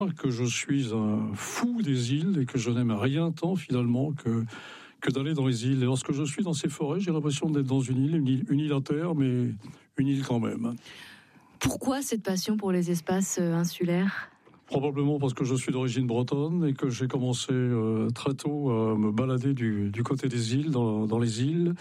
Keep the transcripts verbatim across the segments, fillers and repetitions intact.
que je suis un fou des îles et que je n'aime rien tant finalement que, que d'aller dans les îles. Et lorsque je suis dans ces forêts, j'ai l'impression d'être dans une île, une île, une île à terre, mais une île quand même. Pourquoi cette passion pour les espaces insulaires ? Probablement parce que je suis d'origine bretonne et que j'ai commencé euh, très tôt à me balader du, du côté des îles, dans, dans les îles,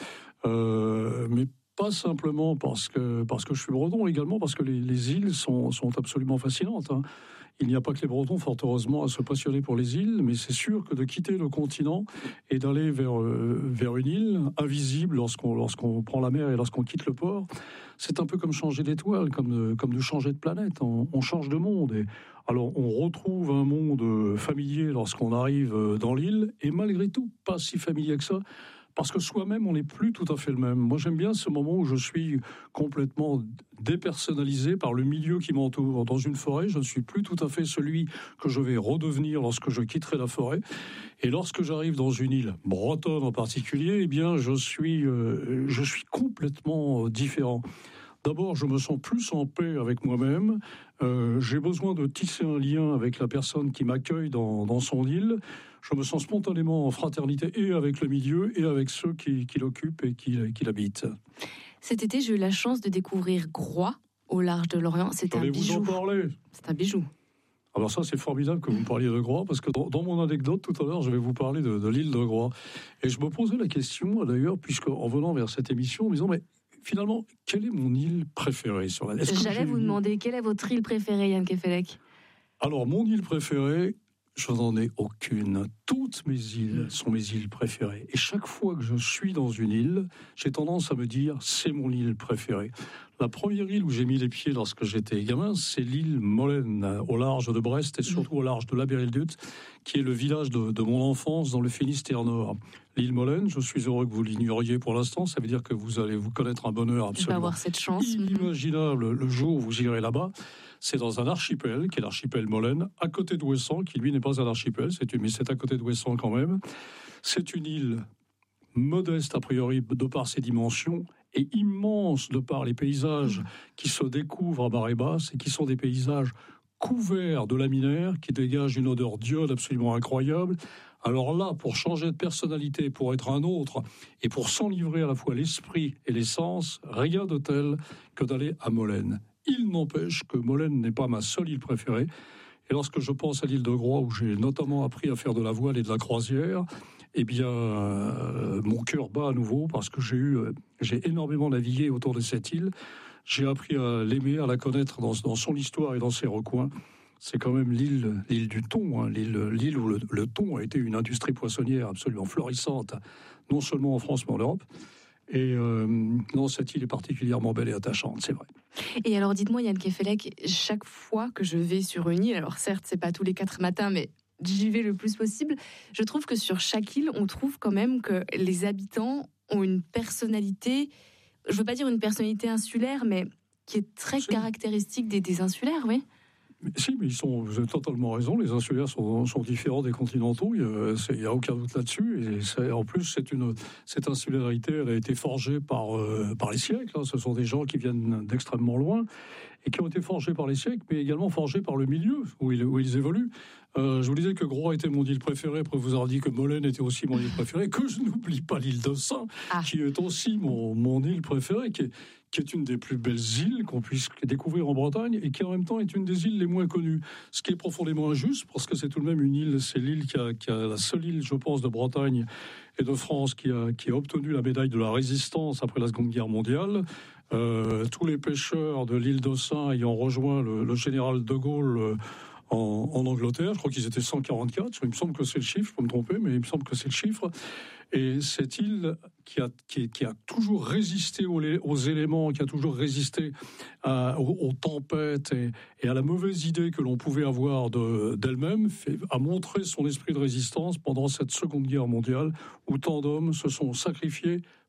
euh, mais pas simplement parce que, parce que je suis breton, également parce que les, les îles sont, sont absolument fascinantes. Hein. Il n'y a pas que les Bretons, fort heureusement, à se passionner pour les îles, mais c'est sûr que de quitter le continent et d'aller vers, euh, vers une île invisible lorsqu'on, lorsqu'on prend la mer et lorsqu'on quitte le port, c'est un peu comme changer d'étoile, comme de, comme de changer de planète. On, on change de monde. Et alors, on retrouve un monde familier lorsqu'on arrive dans l'île, et malgré tout, pas si familier que ça, parce que soi-même, on n'est plus tout à fait le même. Moi, j'aime bien ce moment où je suis complètement dépersonnalisé par le milieu qui m'entoure. Dans une forêt, je ne suis plus tout à fait celui que je vais redevenir lorsque je quitterai la forêt. Et lorsque j'arrive dans une île bretonne en particulier, eh bien, je suis, euh, je suis complètement différent. D'abord, je me sens plus en paix avec moi-même. Euh, j'ai besoin de tisser un lien avec la personne qui m'accueille dans, dans son île. Je me sens spontanément en fraternité et avec le milieu et avec ceux qui, qui l'occupent et qui, qui l'habitent. Cet été, j'ai eu la chance de découvrir Groix, au large de l'Orient. C'est un bijou. Vous en parler. C'est un bijou. Alors ça, c'est formidable que vous me parliez de Groix, parce que dans, dans mon anecdote tout à l'heure, je vais vous parler de, de l'île de Groix. Et je me posais la question, d'ailleurs, puisque en venant vers cette émission, en me disant, mais finalement, quelle est mon île préférée sur la Est-ce J'allais vous demander, quelle est votre île préférée, Yann Kefelec ? Alors, mon île préférée, je n'en ai aucune. Toutes mes îles sont mes îles préférées. Et chaque fois que je suis dans une île, j'ai tendance à me dire, c'est mon île préférée. La première île où j'ai mis les pieds lorsque j'étais gamin, c'est l'île Molène, au large de Brest et surtout au large de La Bérildut, qui est le village de, de mon enfance dans le Finistère Nord. L'île Molène, je suis heureux que vous l'ignoriez pour l'instant, ça veut dire que vous allez vous connaître un bonheur absolument avoir cette chance. inimaginable le jour où vous irez là-bas. C'est dans un archipel, qui est l'archipel Molène, à côté d'Ouessant, qui lui n'est pas un archipel, c'est une, mais c'est à côté d'Ouessant quand même. C'est une île modeste a priori de par ses dimensions et immense de par les paysages qui se découvrent à marée basse et qui sont des paysages couverts de laminaires qui dégagent une odeur d'iode absolument incroyable. Alors là, pour changer de personnalité, pour être un autre et pour s'enivrer à la fois l'esprit et les sens, rien de tel que d'aller à Molène. Il n'empêche que Molène n'est pas ma seule île préférée. Et lorsque je pense à l'île de Groix, où j'ai notamment appris à faire de la voile et de la croisière, eh bien, euh, mon cœur bat à nouveau parce que j'ai eu, euh, j'ai énormément navigué autour de cette île. J'ai appris à l'aimer, à la connaître dans, dans son histoire et dans ses recoins. C'est quand même l'île, l'île du thon, hein, l'île, l'île où le, le thon a été une industrie poissonnière absolument florissante, non seulement en France mais en Europe. Et euh, non, cette île est particulièrement belle et attachante, c'est vrai. Et alors, dites-moi, Yann Kefelec, chaque fois que je vais sur une île, alors certes, c'est pas tous les quatre matins, mais j'y vais le plus possible, je trouve que sur chaque île, on trouve quand même que les habitants ont une personnalité, je veux pas dire une personnalité insulaire, mais qui est très si. caractéristique des, des insulaires, oui. Mais si, mais ils sont, vous avez totalement raison, les insulaires sont, sont différents des continentaux, il n'y a, a aucun doute là-dessus. Et c'est, en plus, c'est une, cette insularité, elle a été forgée par, euh, par les siècles. Hein. Ce sont des gens qui viennent d'extrêmement loin et qui ont été forgés par les siècles, mais également forgés par le milieu où ils, où ils évoluent. Euh, je vous disais que Groix était mon île préférée, après vous avez dit que Molène était aussi mon île préférée, que je n'oublie pas l'île d'Ossat, ah. qui est aussi mon, mon île préférée, qui est, qui est une des plus belles îles qu'on puisse découvrir en Bretagne et qui en même temps est une des îles les moins connues. Ce qui est profondément injuste, parce que c'est tout de même une île, c'est l'île qui a, qui a la seule île, je pense, de Bretagne et de France qui a, qui a obtenu la médaille de la Résistance après la Seconde Guerre mondiale. Euh, tous les pêcheurs de l'île d'Ossat ayant rejoint le, le général de Gaulle euh, en, en Angleterre, je crois qu'ils étaient cent quarante-quatre, il me semble que c'est le chiffre, je peux me tromper, mais il me semble que c'est le chiffre. Et cette île qui a, qui, qui a toujours résisté aux, aux éléments, qui a toujours résisté à, aux, aux tempêtes et, et à la mauvaise idée que l'on pouvait avoir de, d'elle-même, fait, a montré son esprit de résistance pendant cette Seconde Guerre mondiale, où tant d'hommes se sont sacrifiés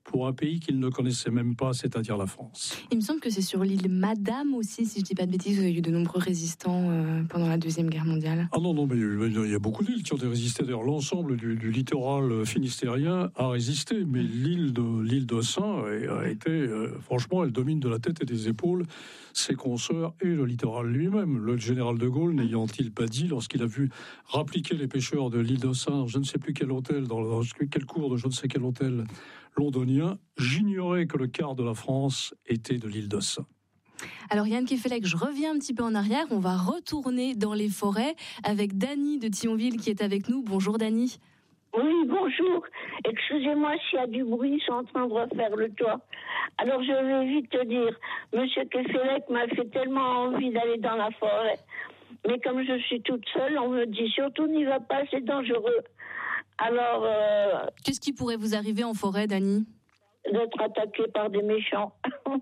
pour un pays qu'il ne connaissait même pas, c'est-à-dire la France. Il me semble que c'est sur l'île Madame aussi, si je ne dis pas de bêtises, où il y a eu de nombreux résistants euh, pendant la Deuxième Guerre mondiale. Ah non, non, mais il y a beaucoup d'îles qui ont résisté. D'ailleurs, l'ensemble du, du littoral finistérien a résisté, mais l'île de, l'île de Saint a été, euh, franchement, elle domine de la tête et des épaules ses consoeurs et le littoral lui-même. Le général de Gaulle n'ayant-il pas dit, lorsqu'il a vu rappliquer les pêcheurs de l'île de Saint, je ne sais plus quel hôtel, dans, dans quel cours de je ne sais quel hôtel londonien, j'ignorais que le quart de la France était de l'île de Saint. Alors Yann Kefelec, je reviens un petit peu en arrière, on va retourner dans les forêts avec Dany de Thionville qui est avec nous. Bonjour Dany. Oui, bonjour. Excusez-moi s'il y a du bruit, ils sont en train de refaire le toit. Alors je vais vite te dire, Monsieur Kefelec m'a fait tellement envie d'aller dans la forêt. Mais comme je suis toute seule, on me dit surtout n'y va pas, c'est dangereux. Alors... Euh, Qu'est-ce qui pourrait vous arriver en forêt, Dany ? D'être attaqué par des méchants.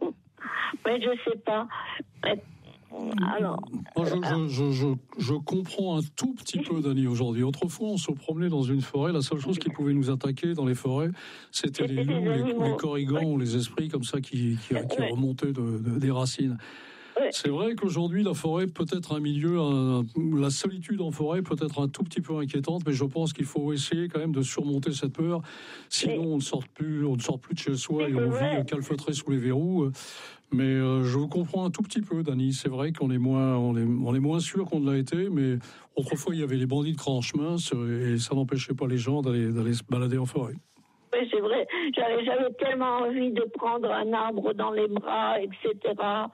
Mais je sais pas. Mais, alors, Moi, je, je, je, je, je comprends un tout petit peu, Dany, aujourd'hui. Autrefois, on se promenait dans une forêt. La seule chose qui pouvait nous attaquer dans les forêts, c'était les loups, les, les corrigans ou les esprits comme ça qui, qui, qui remontaient de, de, des racines. C'est vrai qu'aujourd'hui, la forêt peut être un milieu, un, la solitude en forêt peut être un tout petit peu inquiétante, mais je pense qu'il faut essayer quand même de surmonter cette peur. Sinon, on ne sort plus, on ne sort plus de chez soi et on vit calfeutré sous les verrous. Mais euh, je vous comprends un tout petit peu, Dany. C'est vrai qu'on est moins, on est, on est moins sûr qu'on ne l'a été, mais autrefois, il y avait les bandits de grand chemin et ça n'empêchait pas les gens d'aller, d'aller se balader en forêt. Oui, c'est vrai. J'avais, j'avais tellement envie de prendre un arbre dans les bras, et cetera.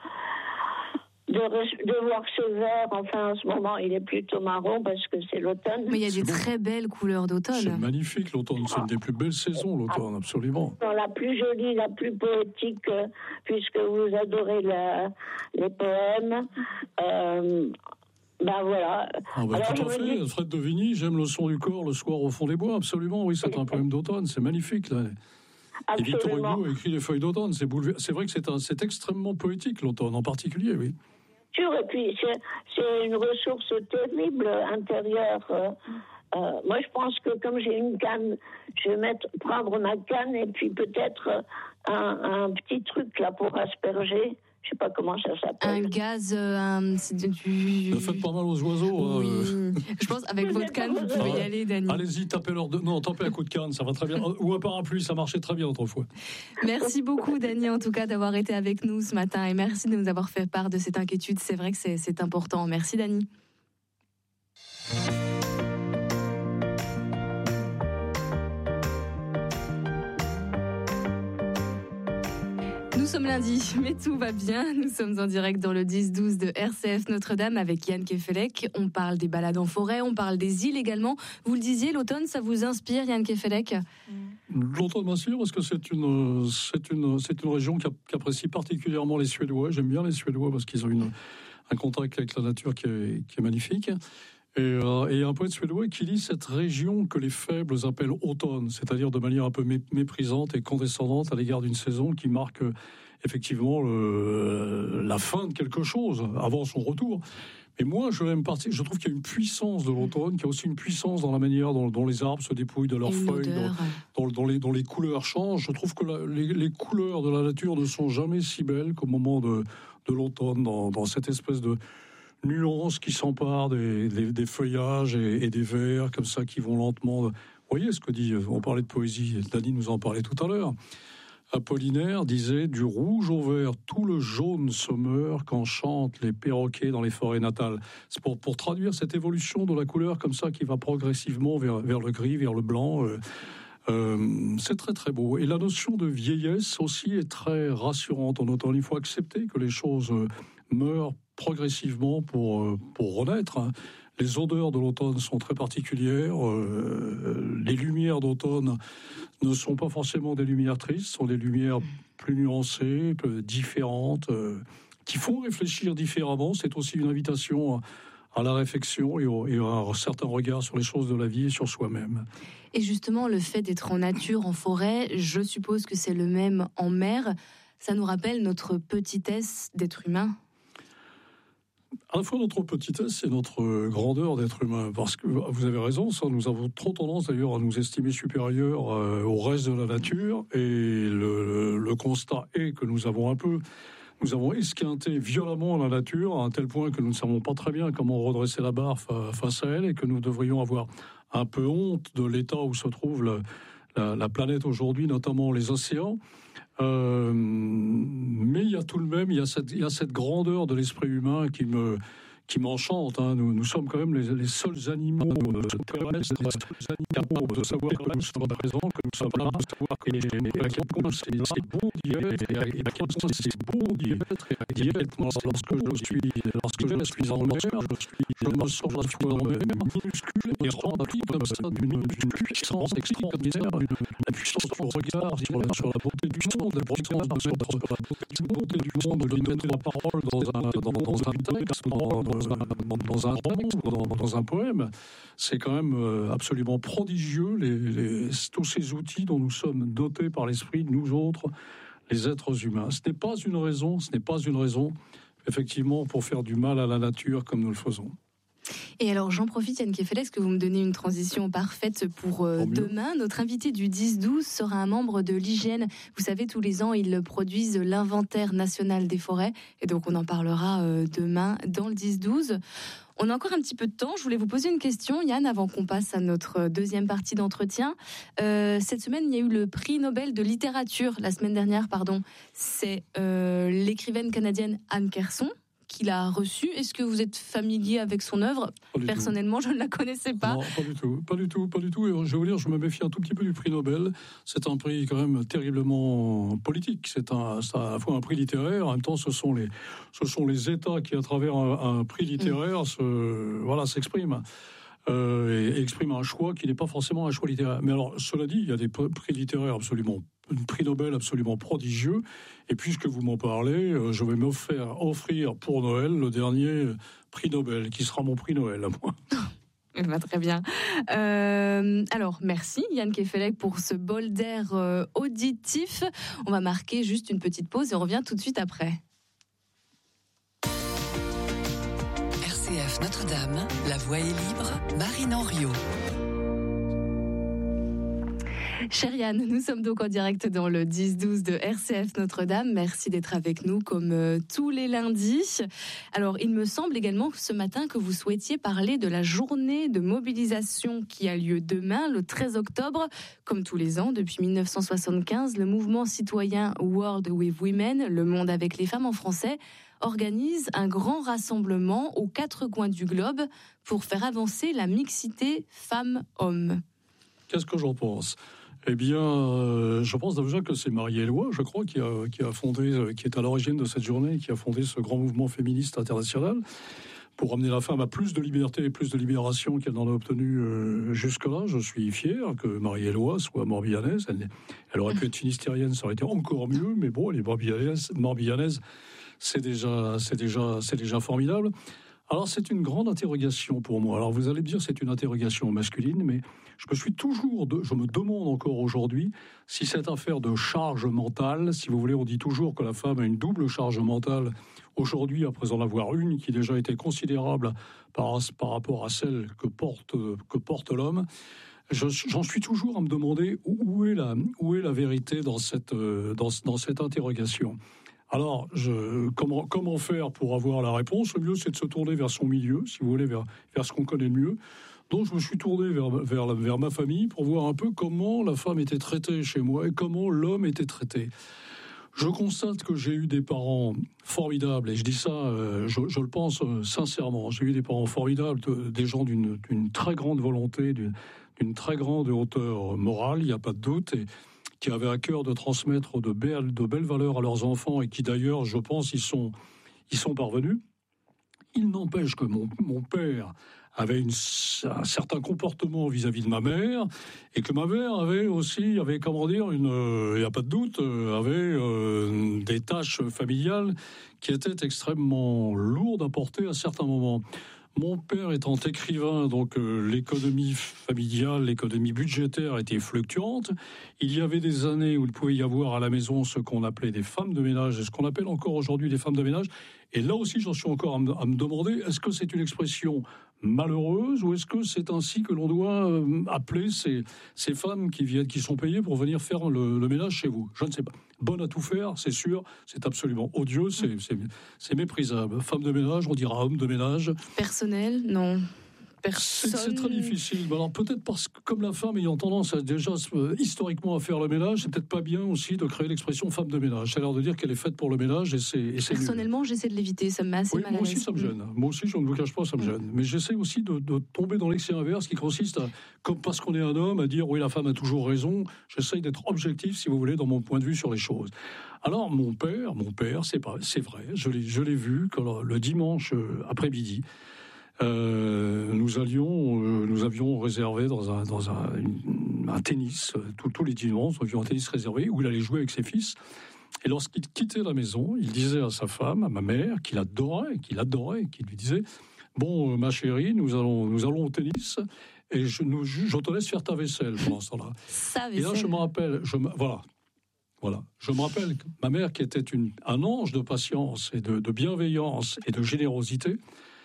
De, de voir ce vert, enfin en ce moment il est plutôt marron parce que c'est l'automne. Mais il y a des c'est très bon. belles couleurs d'automne. C'est magnifique l'automne, c'est une des plus belles saisons l'automne, absolument. La plus jolie, la plus poétique, puisque vous adorez la, les poèmes. Euh, ben voilà. Ah ben, tout à fait, dis... Alfred de Vigny, j'aime le son du corps le soir au fond des bois, absolument, oui, c'est un poème d'automne, c'est magnifique là. Et Victor Hugo a écrit Les Feuilles d'automne, c'est, boulever... c'est vrai que c'est, un... c'est extrêmement poétique l'automne en particulier, oui. Et puis c'est, c'est une ressource terrible intérieure. Euh, euh, moi, je pense que comme j'ai une canne, je vais mettre, prendre ma canne et puis peut-être un, un petit truc là pour asperger. Je sais pas comment ça s'appelle. Un gaz, euh, un, c'est du... Ça fait pas mal aux oiseaux. Oui. Euh... Je pense avec votre canne, vous pouvez ah, y aller, Dany. Allez-y, tapez leur de... Non, tapez un coup de canne, ça va très bien. Ou un parapluie, ça marchait très bien autrefois. Merci beaucoup, Dany, en tout cas, d'avoir été avec nous ce matin. Et merci de nous avoir fait part de cette inquiétude. C'est vrai que c'est, c'est important. Merci, Dany. Nous sommes lundi, mais tout va bien. Nous sommes en direct dans le dix douze de R C F Notre-Dame avec Yann Kefelec. On parle des balades en forêt, on parle des îles également. Vous le disiez, l'automne, ça vous inspire, Yann Kefelec ? L'automne m'inspire parce que c'est une, c'est une, c'est une région qui, a, qui apprécie particulièrement les Suédois. J'aime bien les Suédois parce qu'ils ont une, un contact avec la nature qui est, qui est magnifique. Et, euh, et un poète suédois qui dit cette région que les faibles appellent automne, c'est-à-dire de manière un peu méprisante et condescendante à l'égard d'une saison qui marque euh, effectivement le, la fin de quelque chose avant son retour. Et moi, je l'aime partie. Je trouve qu'il y a une puissance de l'automne, qu'il y a aussi une puissance dans la manière dont, dont les arbres se dépouillent de leurs feuilles, dans, dans, dans, les, dans les couleurs changent. Je trouve que la, les, les couleurs de la nature ne sont jamais si belles qu'au moment de, de l'automne, dans, dans cette espèce de nuances qui s'emparent des, des, des feuillages et, et des vers comme ça qui vont lentement. Vous voyez ce que dit, on parlait de poésie, Dany nous en parlait tout à l'heure. Apollinaire disait « Du rouge au vert, tout le jaune se meurt quand chantent les perroquets dans les forêts natales ». C'est pour, pour traduire cette évolution de la couleur comme ça qui va progressivement vers, vers le gris, vers le blanc. Euh, euh, c'est très très beau. Et la notion de vieillesse aussi est très rassurante en automne. Il faut accepter que les choses meurent progressivement pour, pour renaître. Les odeurs de l'automne sont très particulières. Euh, les lumières d'automne ne sont pas forcément des lumières tristes, sont des lumières plus nuancées, différentes, euh, qui font réfléchir différemment. C'est aussi une invitation à la réflexion et, au, et à un certain regard sur les choses de la vie et sur soi-même. Et justement, le fait d'être en nature, en forêt, je suppose que c'est le même en mer. Ça nous rappelle notre petitesse d'être humain. à la fois notre petitesse et notre grandeur d'être humain. Parce que vous avez raison, ça, nous avons trop tendance d'ailleurs à nous estimer supérieurs euh, au reste de la nature. Et le, le constat est que nous avons un peu, nous avons esquinté violemment la nature à un tel point que nous ne savons pas très bien comment redresser la barre face à elle et que nous devrions avoir un peu honte de l'état où se trouve la, la, la planète aujourd'hui, notamment les océans. Euh, mais il y a tout de même, il y a cette, il y a cette grandeur de l'esprit humain qui me, qui m'enchante. Hein. Nous, nous sommes quand même les, les seuls animaux de cette planète, les seuls animaux de savoir que nous sommes présents, que nous sommes là, et, et à quel point c'est, c'est bon d'y être, et à, et à quel point c'est bon d'y être, et d'y être. Lorsque je suis, lorsque je suis en mer, je suis, je me sens la fois en mer, minuscule et rempli comme ça d'une, d'une puissance extraordinaire, la puissance du regard sur la, sur la beauté du monde, la puissance de mettre sur la beauté du monde et du monde, de mettre la parole dans un, dans, dans un texte, dans, dans, dans un roman, dans, dans un poème. C'est quand même absolument prodigieux, les, les, tous ces outils dont nous sommes dotés par l'esprit, nous autres, les êtres humains. Ce n'est pas une raison, ce n'est pas une raison, effectivement, pour faire du mal à la nature comme nous le faisons. Et alors, j'en profite, Yann Kefelec, est-ce que vous me donnez une transition parfaite pour euh, demain. Notre invité du dix douze sera un membre de l'I G N. Vous savez, tous les ans, ils produisent l'inventaire national des forêts. Et donc, on en parlera euh, demain dans le dix douze. On a encore un petit peu de temps. Je voulais vous poser une question, Yann, avant qu'on passe à notre deuxième partie d'entretien. Euh, cette semaine, il y a eu le prix Nobel de littérature, la semaine dernière, pardon. C'est euh, l'écrivaine canadienne Anne Kerson qui l'a reçu. Est-ce que vous êtes familier avec son œuvre ? Personnellement, tout. Je ne la connaissais pas. Non, pas du tout, pas du tout, pas du tout. Et je vais vous dire, je me méfie un tout petit peu du prix Nobel. C'est un prix quand même terriblement politique. C'est, un, c'est à la fois un prix littéraire, en même temps, ce sont les, ce sont les États qui, à travers un, un prix littéraire, mmh. se, voilà, s'expriment. Euh, et, et expriment un choix qui n'est pas forcément un choix littéraire. Mais alors, cela dit, il y a des prix littéraires absolument, un prix Nobel absolument prodigieux. Et puisque vous m'en parlez, euh, je vais m'offrir offrir pour Noël le dernier prix Nobel, qui sera mon prix Noël à moi. Eh ben, très bien. Euh, alors, merci Yann Kefelec pour ce bol d'air euh, auditif. On va marquer juste une petite pause et on revient tout de suite après. R C F Notre-Dame, la voix est libre, Marine Henriot. Chère Yann, nous sommes donc en direct dans le dix douze de R C F Notre-Dame. Merci d'être avec nous comme euh, tous les lundis. Alors, il me semble également ce matin que vous souhaitiez parler de la journée de mobilisation qui a lieu demain, le treize octobre. Comme tous les ans, depuis dix-neuf cent soixante-quinze, le mouvement citoyen World with Women, le monde avec les femmes en français, organise un grand rassemblement aux quatre coins du globe pour faire avancer la mixité femmes-hommes. Qu'est-ce que j'en pense ? Eh bien, euh, je pense déjà que c'est Marie-Éloi, je crois, qui a, qui a fondé, qui est à l'origine de cette journée, qui a fondé ce grand mouvement féministe international pour amener la femme à plus de liberté et plus de libération qu'elle n'en a obtenu euh, jusque-là. Je suis fier que Marie-Éloi soit morbihanaise. Elle, elle aurait pu être finistérienne, ça aurait été encore mieux, mais bon, elle est morbihanaise, morbihanaise c'est déjà, c'est déjà, c'est déjà formidable. Alors, c'est une grande interrogation pour moi. Alors, vous allez me dire, c'est une interrogation masculine, mais je me suis toujours, de, je me demande encore aujourd'hui si cette affaire de charge mentale, si vous voulez, on dit toujours que la femme a une double charge mentale aujourd'hui, après en avoir une qui déjà était considérable par, par rapport à celle que porte, que porte l'homme. Je, j'en suis toujours à me demander où est la, où est la vérité dans cette, dans, dans cette interrogation. Alors, je, comment, comment faire pour avoir la réponse ? Le mieux, c'est de se tourner vers son milieu, si vous voulez, vers, vers ce qu'on connaît le mieux. Donc, je me suis tourné vers, vers, vers ma famille pour voir un peu comment la femme était traitée chez moi et comment l'homme était traité. Je constate que j'ai eu des parents formidables, et je dis ça, euh, je, je le pense euh, sincèrement. J'ai eu des parents formidables, de, des gens d'une, d'une très grande volonté, d'une, d'une très grande hauteur morale, il n'y a pas de doute, et qui avaient à cœur de transmettre de belles, de belles valeurs à leurs enfants et qui d'ailleurs, je pense, y sont, y sont parvenus. Il n'empêche que mon, mon père avait une, un certain comportement vis-à-vis de ma mère et que ma mère avait aussi, avait, comment dire, il n'y a pas de doute, avait euh, des tâches familiales qui étaient extrêmement lourdes à porter à certains moments. Mon père étant écrivain, donc euh, l'économie familiale, l'économie budgétaire était fluctuante. Il y avait des années où il pouvait y avoir à la maison ce qu'on appelait des femmes de ménage et ce qu'on appelle encore aujourd'hui des femmes de ménage. Et là aussi, j'en suis encore à me, à me demander, est-ce que c'est une expression malheureuse ou est-ce que c'est ainsi que l'on doit euh, appeler ces, ces femmes qui viennent, qui sont payées pour venir faire le, le ménage chez vous? Je ne sais pas. Bonne à tout faire, c'est sûr, c'est absolument odieux, c'est, c'est, c'est méprisable. Femme de ménage, on dira homme de ménage. Personnel, non. Personne... C'est, c'est très difficile. Alors peut-être parce que comme la femme ayant tendance à déjà euh, historiquement à faire le ménage, c'est peut-être pas bien aussi de créer l'expression femme de ménage. C'est à l'air de dire qu'elle est faite pour le ménage et c'est, et c'est Personnellement, nul. j'essaie de l'éviter, ça me met assez oui, mal moi à aussi l'aise. ça me gêne. Moi aussi, je ne vous cache pas, ça me gêne. Mais j'essaie aussi de, de tomber dans l'excès inverse qui consiste à, comme parce qu'on est un homme, à dire oui, la femme a toujours raison. J'essaie d'être objectif, si vous voulez, dans mon point de vue sur les choses. Alors mon père, mon père, c'est pas, c'est vrai, je l'ai, je l'ai vu quand, le dimanche euh, après-midi. Euh, nous allions, euh, nous avions réservé dans un, dans un, une, un tennis, euh, tous, tous les dimanches, nous avions un tennis réservé où il allait jouer avec ses fils. Et lorsqu'il quittait la maison, il disait à sa femme, à ma mère, qu'il adorait, qu'il adorait, qu'il lui disait « Bon, euh, ma chérie, nous allons, nous allons au tennis et je, nous, je te laisse faire ta vaisselle pendant ce temps-là. » Et là, je me rappelle, je me, voilà, voilà, je me rappelle que ma mère, qui était une, un ange de patience et de, de bienveillance et de générosité,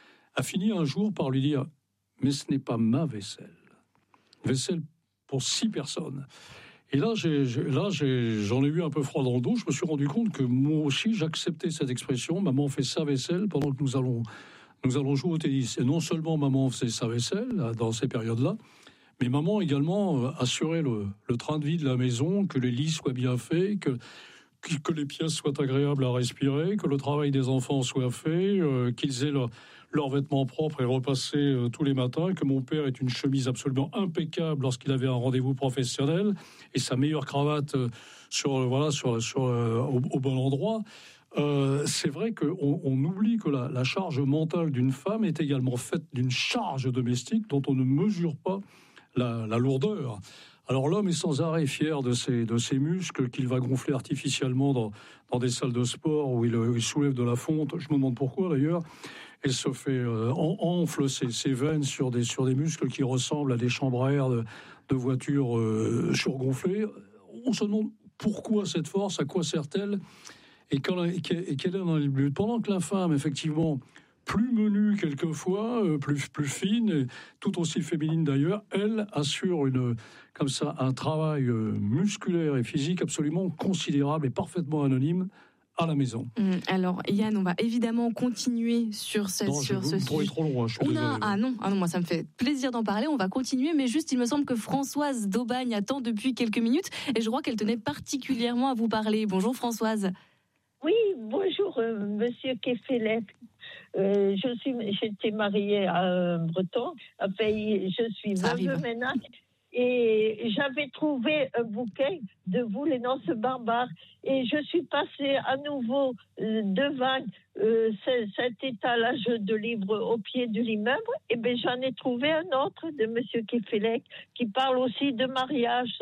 a fini un jour par lui dire « Mais ce n'est pas ma vaisselle. Vaisselle pour six personnes. » Et là, j'ai, j'ai, là j'ai, j'en ai eu un peu froid dans le dos. Je me suis rendu compte que moi aussi, j'acceptais cette expression. Maman fait sa vaisselle pendant que nous allons, nous allons jouer au tennis. Et non seulement maman faisait sa vaisselle dans ces périodes-là, mais maman également assurait le, le train de vie de la maison, que les lits soient bien faits, que, que les pièces soient agréables à respirer, que le travail des enfants soit fait, euh, qu'ils aient leur, leurs vêtements propres et repassés euh, tous les matins, que mon père ait une chemise absolument impeccable lorsqu'il avait un rendez-vous professionnel et sa meilleure cravate euh, sur, euh, voilà, sur, sur, euh, au, au bon endroit. Euh, c'est vrai qu'on on oublie que la, la charge mentale d'une femme est également faite d'une charge domestique dont on ne mesure pas la, la lourdeur. Alors l'homme est sans arrêt fier de ses, de ses muscles qu'il va gonfler artificiellement dans, dans des salles de sport où il, il soulève de la fonte. Je me demande pourquoi d'ailleurs. Elle se fait euh, enfle ses, ses veines sur des, sur des muscles qui ressemblent à des chambres à air de, de voitures euh, surgonflées. On se demande pourquoi cette force, à quoi sert-elle et, quand, et quel est le but. Pendant que la femme, effectivement, plus menue quelquefois, euh, plus, plus fine, tout aussi féminine d'ailleurs, elle assure une, comme ça, un travail euh, musculaire et physique absolument considérable et parfaitement anonyme à la maison. Alors Yann, on va évidemment continuer sur ce, non, sur je, ce sujet. Trop loin, je suis on désolé. a, ah non, ah non, moi ça me fait plaisir d'en parler. On va continuer, mais juste il me semble que Françoise d'Aubagne attend depuis quelques minutes et je crois qu'elle tenait particulièrement à vous parler. Bonjour Françoise. Oui, bonjour euh, Monsieur Kefelec. Euh, je suis, j'étais mariée à un Breton. Enfin, je suis veuve maintenant. Et j'avais trouvé un bouquet de vous, les Noces barbares. Et je suis passée à nouveau devant euh, cet étalage de livres au pied de l'immeuble. Et bien, j'en ai trouvé un autre de Monsieur Kefelec qui parle aussi de mariage.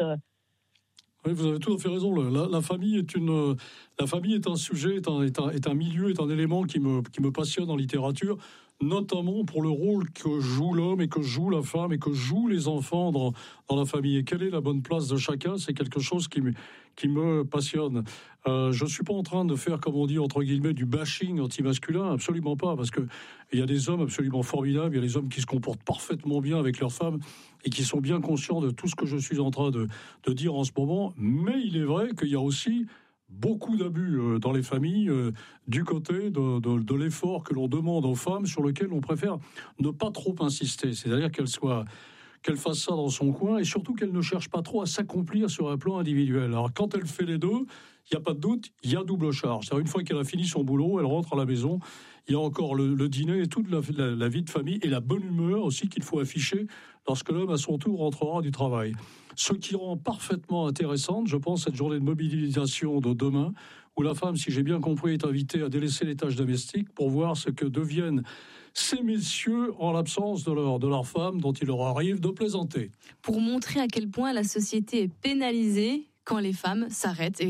Oui, vous avez tout à fait raison. La, la famille est une, la famille est un sujet, est un, est un, est un milieu, est un élément qui me, qui me passionne en littérature, notamment pour le rôle que joue l'homme et que joue la femme et que jouent les enfants dans, dans la famille. Et quelle est la bonne place de chacun, c'est quelque chose qui me, qui me passionne. Euh, je ne suis pas en train de faire, comme on dit, entre guillemets, du bashing anti-masculin, absolument pas, parce qu'il y a des hommes absolument formidables, il y a des hommes qui se comportent parfaitement bien avec leurs femmes et qui sont bien conscients de tout ce que je suis en train de, de dire en ce moment, mais il est vrai qu'il y a aussi beaucoup d'abus euh, dans les familles euh, du côté de, de, de l'effort que l'on demande aux femmes sur lequel on préfère ne pas trop insister, c'est-à-dire qu'elles soient qu'elle fasse ça dans son coin et surtout qu'elle ne cherche pas trop à s'accomplir sur un plan individuel. Alors quand elle fait les deux, il n'y a pas de doute, il y a double charge. C'est-à-dire une fois qu'elle a fini son boulot, elle rentre à la maison, il y a encore le, le dîner et toute la, la, la vie de famille et la bonne humeur aussi qu'il faut afficher lorsque l'homme à son tour rentrera du travail. Ce qui rend parfaitement intéressante, je pense, cette journée de mobilisation de demain, où la femme, si j'ai bien compris, est invitée à délaisser les tâches domestiques pour voir ce que deviennent ces messieurs en l'absence de leur, de leur femme dont il leur arrive de plaisanter. Pour montrer à quel point la société est pénalisée quand les femmes s'arrêtent et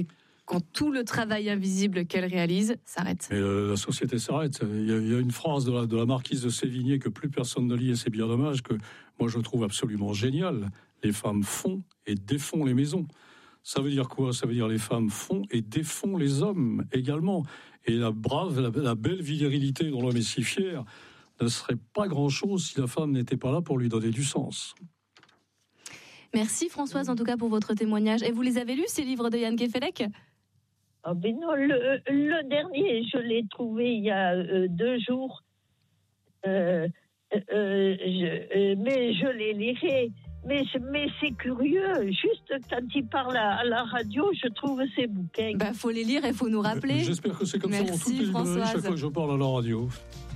quand tout le travail invisible qu'elle réalise s'arrête. Et euh, la société s'arrête. Il y, a, il y a une phrase de la, de la marquise de Sévigné que plus personne ne lit, et c'est bien dommage, que moi je trouve absolument génial. Les femmes font et défont les maisons. Ça veut dire quoi ? Ça veut dire les femmes font et défont les hommes également. Et la brave, la, la belle virilité dont l'homme est si fier ne serait pas grand-chose si la femme n'était pas là pour lui donner du sens. Merci Françoise en tout cas pour votre témoignage. Et vous les avez lus, ces livres de Yann Kefelec ? Ah ben non, le, le dernier, je l'ai trouvé il y a euh, deux jours. Euh, euh, je, euh, mais je les lirai. Mais, mais c'est curieux, juste quand il parle à, à la radio, je trouve ces bouquins. Bah, faut les lire et faut nous rappeler. J'espère que c'est comme Merci, ça dans toutes les librairies chaque fois que je parle à la radio.